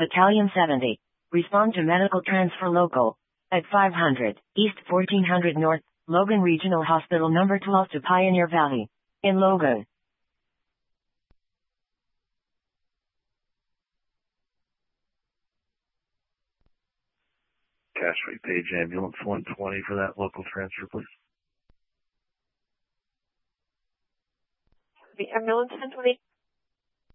Battalion 70. Respond to medical transfer local. At 500, East 1400 North, Logan Regional Hospital number 12 to Pioneer Valley. In Logan. Cashway Page Ambulance 120 for that local transfer, please. The ambulance 120.